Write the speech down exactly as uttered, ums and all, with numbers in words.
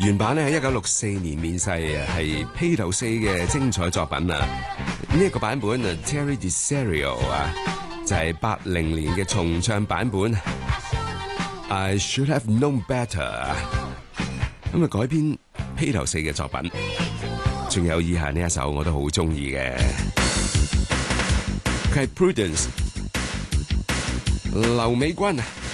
原版咧喺一九六四年面世啊，係披頭四嘅精彩作品啊。呢、這、一個版本啊 ，Terry DiCerio 啊，就係八零年嘅重唱版本。I should have known better 啊，咁啊改編披頭四嘅作品。仲有以下呢一首我都好中意嘅，佢係 Prudence 劉美君啊。